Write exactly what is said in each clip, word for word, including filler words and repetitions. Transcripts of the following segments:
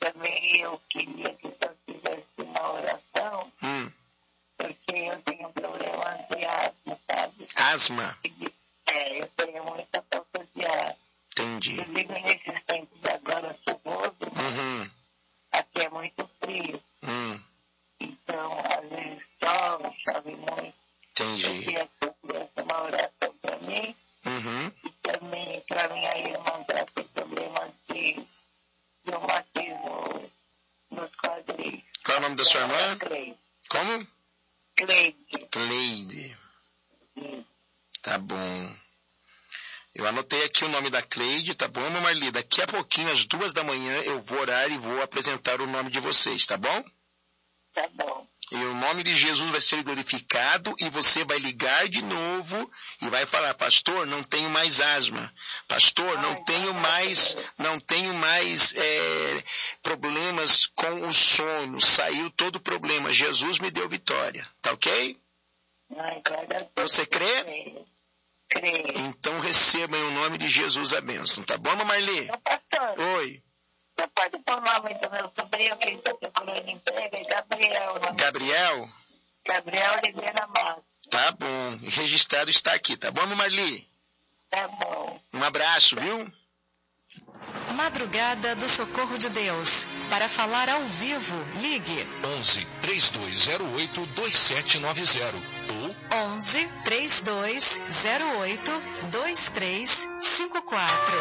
também eu queria que só fizesse uma oração, Hum. porque eu tenho um problema de asma, sabe? Asma? É, eu tenho muita falta de ar. Entendi. Inclusive, nesses tempos agora chuvoso, Uhum. aqui é muito frio. Hum. Então, às vezes chove, chove muito. Eu Entendi. queria que eu fizesse uma oração para mim Uhum. e também para minha irmã, para ter problema de reumatismo nos quadris. Qual é o nome da sua irmã? Cleide. Como? Cleide. Cleide. Isso. Tá bom. Eu anotei aqui o nome da Cleide, tá bom, mamãe Marli? Daqui a pouquinho, às duas da manhã, eu vou orar e vou apresentar o nome de vocês, tá bom? Tá bom. E o nome de Jesus vai ser glorificado e você vai ligar de novo e vai falar, pastor, não tenho mais asma. Pastor, não Ai, tenho tá mais, bom. não tenho mais é, problemas com o sono. Saiu todo o problema. Jesus me deu vitória. Tá ok? Ai, glória a Deus. Você crê? Creio. Creio. Então receba em o nome de Jesus a bênção. Tá bom, mamãe Marli? Então, pastor, Oi. você pode pôr o nome do meu sobrinho que ele está procurando emprego? É Gabriel. Nome. Gabriel? Gabriel Oliveira Matos. Tá bom. Registrado está aqui. Tá bom, mamãe Marli? Tá bom. Um abraço, viu? Madrugada do Socorro de Deus. Para falar ao vivo, ligue onze, três dois zero oito, dois sete nove zero ou onze, três dois zero oito, dois três cinco quatro.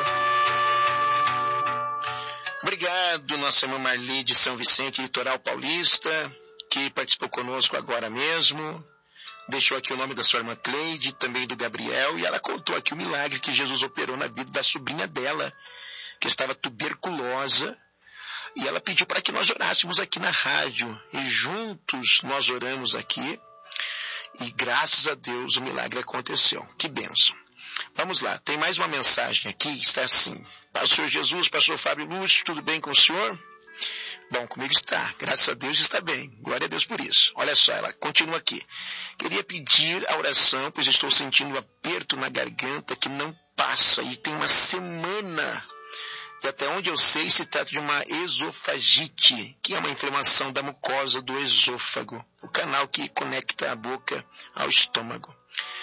Obrigado, nossa irmã Marli de São Vicente, Litoral Paulista, que participou conosco agora mesmo. Deixou aqui o nome da sua irmã Cleide, também do Gabriel, e ela contou aqui o milagre que Jesus operou na vida da sobrinha dela, que estava tuberculosa, e ela pediu para que nós orássemos aqui na rádio, e juntos nós oramos aqui, e graças a Deus o milagre aconteceu. Que bênção. Vamos lá, tem mais uma mensagem aqui, está assim: Pastor Jesus, Pastor Fábio Lúcio, tudo bem com o senhor? Bom, comigo está, graças a Deus está bem, glória a Deus por isso. Olha só, ela continua aqui: queria pedir a oração, pois estou sentindo um aperto na garganta que não passa, e tem uma semana, e até onde eu sei se trata de uma esofagite, que é uma inflamação da mucosa do esôfago, o canal que conecta a boca ao estômago.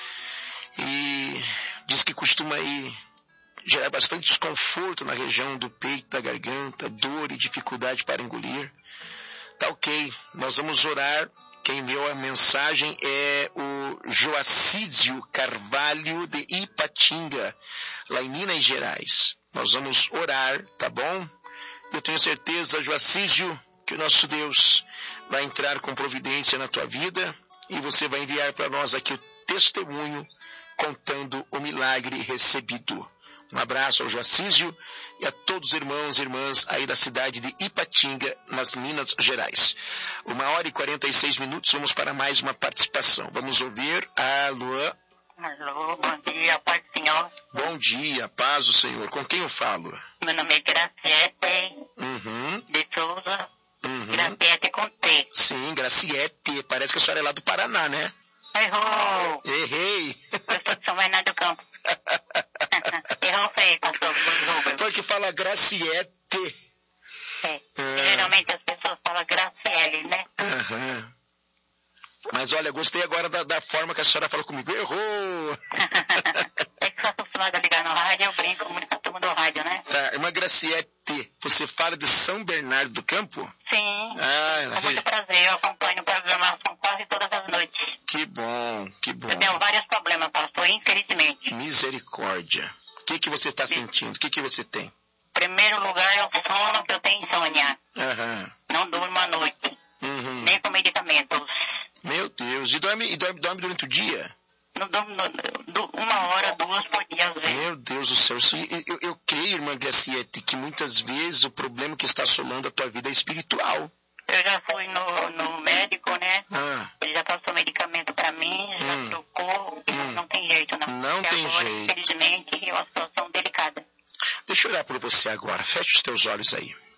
E diz que costuma aí gerar bastante desconforto na região do peito, da garganta, dor e dificuldade para engolir. Tá ok, nós vamos orar. Quem enviou a mensagem é o Joacídio Carvalho de Ipatinga, lá em Minas Gerais. Nós vamos orar, tá bom? Eu tenho certeza, Joacídio, que o nosso Deus vai entrar com providência na tua vida e você vai enviar para nós aqui o testemunho contando o milagre recebido. Um abraço ao Joacísio e a todos os irmãos e irmãs aí da cidade de Ipatinga, nas Minas Gerais. Uma hora e quarenta e seis minutos, vamos para mais uma participação. Vamos ouvir a Luan. Alô, bom dia, paz do Senhor. Bom dia, paz do Senhor. Com quem eu falo? Meu nome é Graciete Uhum, de Souza. uhum. Graciete com T. Sim, Graciete. Parece que a senhora é lá do Paraná, né? Errou! Errei. Eu sou de São Bernardo do Campo. Errou feio, pastor. Desculpa. Porque fala Graciete. É. Ah. Geralmente as pessoas falam Graciele, né? Aham. Mas olha, gostei agora da, da forma que a senhora falou comigo. Errou! É que sou acostumada a ligar no rádio, eu brinco muito com a turma do rádio, né? Tá, irmã Graciete, você fala de São Bernardo do Campo? Sim. Ah, Com muito prazer, eu acompanho o programação quase todas as noites. que bom, que bom. Eu tenho vários problemas, pastor, infelizmente. Misericórdia. O que, que você está sentindo? O que, que você tem? Primeiro lugar é o sono, que eu tenho insônia. Aham. Não durmo à noite, Uhum. nem com medicamentos. Meu Deus. E dorme, e dorme, dorme durante o dia? Não durmo no- du- uma hora, duas por dia, às vezes. Meu Deus do céu. Isso- Eu, eu, eu creio, irmã Graciete, que muitas vezes o problema que está assolando a tua vida é espiritual. Eu já fui no, no médico, né? Ah, Ele já passou medicamento pra mim, já Hum. trocou, e Hum. não tem jeito, não. Não Porque tem agora, jeito. infelizmente, é uma situação delicada. deixa eu orar por você agora. Feche os teus olhos aí.